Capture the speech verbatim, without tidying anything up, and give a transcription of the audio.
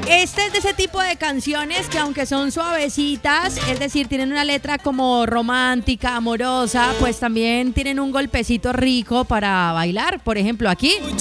Este es de ese tipo de canciones que aunque son suavecitas, es decir, tienen una letra como romántica, amorosa, pues también tienen un golpecito rico para bailar. Por ejemplo, aquí.